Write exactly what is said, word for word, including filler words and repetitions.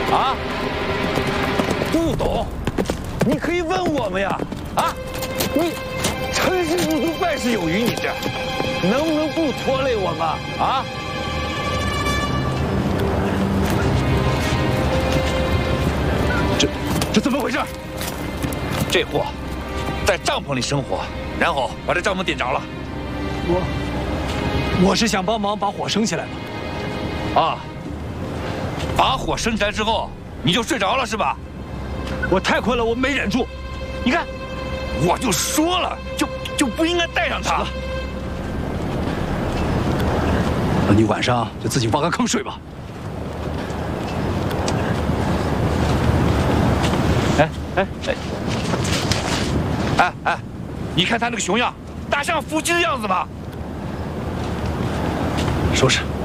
啊？不懂？你可以问我们呀！啊，你成事不足败事有余，你这能不能不拖累我们啊？这这怎么回事？这货在帐篷里生火，然后把这帐篷点着了。 我我是想帮忙把火升起来的。 啊，把火升起来之后，你就睡着了是吧？ 我太困了，我没忍住。你看， 我就说了，就就不应该带上它。 那你晚上就自己挖个坑睡吧。 哎哎哎！哎哎，你看他那个熊样，大象伏击的样子吗？ 收拾。